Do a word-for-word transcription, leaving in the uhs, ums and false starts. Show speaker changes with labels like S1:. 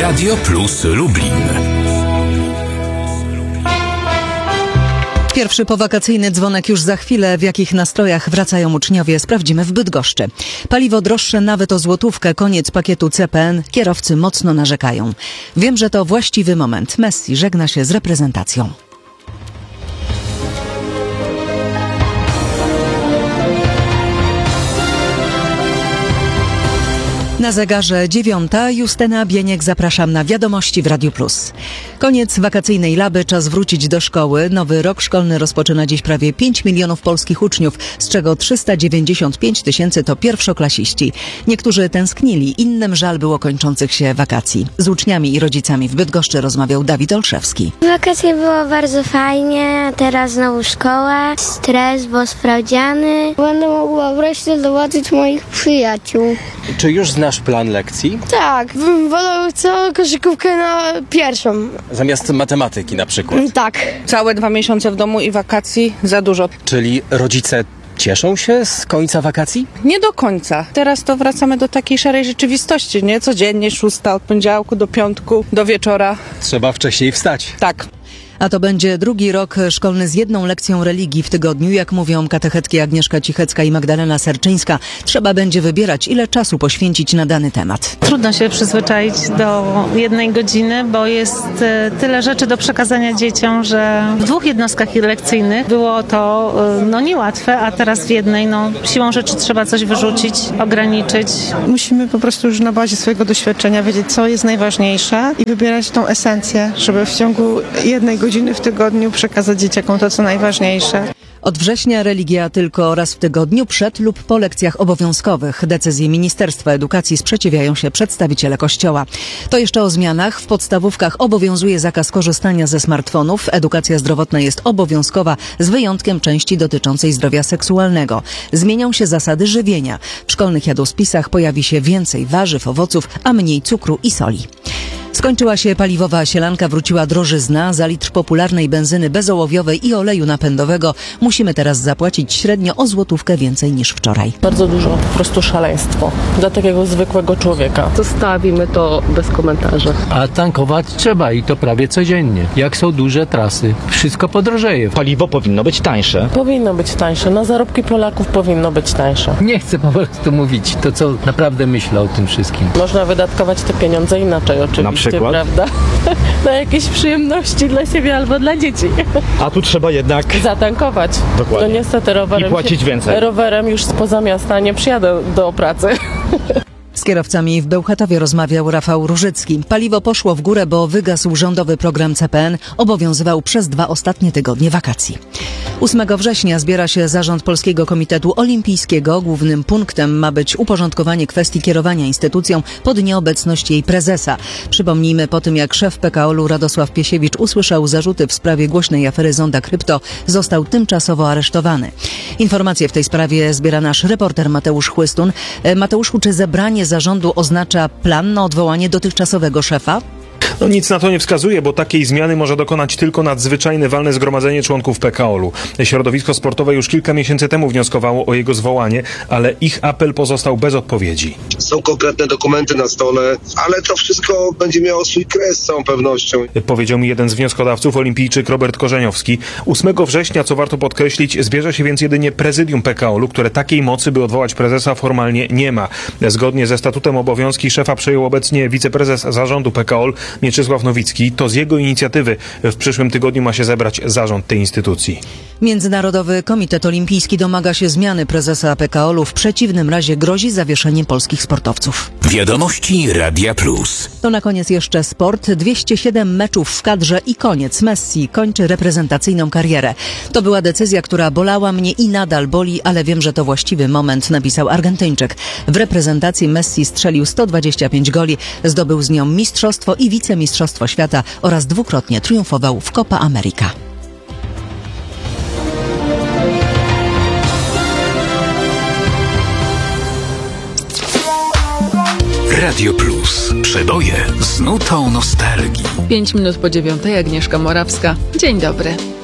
S1: Radio Plus Lublin.
S2: Pierwszy powakacyjny dzwonek już za chwilę. W jakich nastrojach wracają uczniowie, sprawdzimy w Bydgoszczy. Paliwo droższe nawet o złotówkę, koniec pakietu C P N. Kierowcy mocno narzekają. Wiem, że to właściwy moment. Messi żegna się z reprezentacją. Na zegarze dziewiąta. Justyna Bieniek, zapraszam na wiadomości w Radiu Plus. Koniec wakacyjnej laby, czas wrócić do szkoły. Nowy rok szkolny rozpoczyna dziś prawie pięć milionów polskich uczniów, z czego trzysta dziewięćdziesiąt pięć tysięcy to pierwszoklasiści. Niektórzy tęsknili, innym żal było kończących się wakacji. Z uczniami i rodzicami w Bydgoszczy rozmawiał Dawid Olszewski.
S3: Wakacje było bardzo fajnie, teraz znowu szkoła, stres, bo sprawdziany. Będę mogła wreszcie zobaczyć moich przyjaciół.
S4: Czy już znasz plan lekcji?
S3: Tak, bym wolał całą koszykówkę na pierwszą.
S4: Zamiast matematyki na przykład?
S3: Tak.
S5: Całe dwa miesiące w domu i wakacji za dużo.
S4: Czyli rodzice cieszą się z końca wakacji?
S5: Nie do końca. Teraz to wracamy do takiej szarej rzeczywistości, nie? Codziennie szósta od poniedziałku do piątku, do wieczora.
S4: Trzeba wcześniej wstać.
S5: Tak.
S2: A to będzie drugi rok szkolny z jedną lekcją religii w tygodniu. Jak mówią katechetki Agnieszka Cichecka i Magdalena Serczyńska, trzeba będzie wybierać, ile czasu poświęcić na dany temat.
S6: Trudno się przyzwyczaić do jednej godziny, bo jest tyle rzeczy do przekazania dzieciom, że w dwóch jednostkach lekcyjnych było to no, niełatwe, a teraz w jednej, no, siłą rzeczy trzeba coś wyrzucić, ograniczyć.
S7: Musimy po prostu już na bazie swojego doświadczenia wiedzieć, co jest najważniejsze i wybierać tą esencję, żeby w ciągu jednej godziny w tygodniu przekazać dzieciakom to, co najważniejsze.
S2: Od września religia tylko raz w tygodniu, przed lub po lekcjach obowiązkowych. Decyzji Ministerstwa Edukacji sprzeciwiają się przedstawiciele Kościoła. To jeszcze o zmianach. W podstawówkach obowiązuje zakaz korzystania ze smartfonów. Edukacja zdrowotna jest obowiązkowa, z wyjątkiem części dotyczącej zdrowia seksualnego. Zmienią się zasady żywienia. W szkolnych jadłospisach pojawi się więcej warzyw, owoców, a mniej cukru i soli. Skończyła się paliwowa sielanka, wróciła drożyzna. Za litr popularnej benzyny bezołowiowej i oleju napędowego musimy teraz zapłacić średnio o złotówkę więcej niż wczoraj.
S8: Bardzo dużo, po prostu szaleństwo dla takiego zwykłego człowieka.
S9: Zostawimy to bez komentarzy.
S10: A tankować trzeba i to prawie codziennie. Jak są duże trasy, wszystko podrożeje.
S11: Paliwo powinno być tańsze.
S8: Powinno być tańsze. Na zarobki Polaków powinno być tańsze.
S10: Nie chcę po prostu mówić to, co naprawdę myślę o tym wszystkim.
S8: Można wydatkować te pieniądze inaczej oczywiście.
S11: Na przykład?
S8: Prawda? Na jakieś przyjemności dla siebie albo dla dzieci.
S11: A tu trzeba jednak
S8: zatankować.
S11: Dokładnie.
S8: No niestety rowerem
S11: i płacić
S8: się,
S11: więcej.
S8: Rowerem już spoza miasta nie przyjadę do pracy.
S2: Z kierowcami w Bełchatowie rozmawiał Rafał Różycki. Paliwo poszło w górę, bo wygasł rządowy program C P N. Obowiązywał przez dwa ostatnie tygodnie wakacji. ósmego września zbiera się zarząd Polskiego Komitetu Olimpijskiego. Głównym punktem ma być uporządkowanie kwestii kierowania instytucją pod nieobecność jej prezesa. Przypomnijmy, po tym jak szef P K O L-u Radosław Piesiewicz usłyszał zarzuty w sprawie głośnej afery Zonda Krypto, został tymczasowo aresztowany. Informacje w tej sprawie zbiera nasz reporter Mateusz Chłystun. Mateuszu, czy zebranie zarządu oznacza plan na odwołanie dotychczasowego szefa?
S12: No nic na to nie wskazuje, bo takiej zmiany może dokonać tylko nadzwyczajne walne zgromadzenie członków P K O L-u. Środowisko sportowe już kilka miesięcy temu wnioskowało o jego zwołanie, ale ich apel pozostał bez odpowiedzi.
S13: Są konkretne dokumenty na stole, ale to wszystko będzie miało swój kres z całą pewnością.
S12: Powiedział mi jeden z wnioskodawców, olimpijczyk Robert Korzeniowski. ósmego września, co warto podkreślić, zbierze się więc jedynie prezydium P K O L-u, które takiej mocy, by odwołać prezesa, formalnie nie ma. Zgodnie ze statutem obowiązki szefa przejął obecnie wiceprezes zarządu P K O L Mieczysław Nowicki. To z jego inicjatywy w przyszłym tygodniu ma się zebrać zarząd tej instytucji.
S2: Międzynarodowy Komitet Olimpijski domaga się zmiany prezesa P K O L-u. W przeciwnym razie grozi zawieszeniem polskich sportowców.
S1: Wiadomości Radia Plus.
S2: To na koniec jeszcze sport. dwieście siedem meczów w kadrze i koniec. Messi kończy reprezentacyjną karierę. To była decyzja, która bolała mnie i nadal boli, ale wiem, że to właściwy moment, napisał Argentyńczyk. W reprezentacji Messi strzelił sto dwadzieścia pięć goli, zdobył z nią mistrzostwo i wicemistrzostwo świata oraz dwukrotnie triumfował w Copa America.
S1: Radio Plus. Przeboje z nutą nostalgii.
S14: Pięć minut po dziewiątej, Agnieszka Morawska. Dzień dobry.